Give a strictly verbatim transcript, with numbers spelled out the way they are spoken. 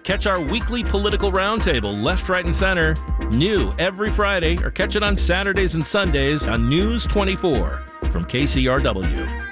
Catch our weekly political roundtable, Left, Right, and Center, new every Friday, or catch it on Saturdays and Sundays on News twenty-four from K C R W.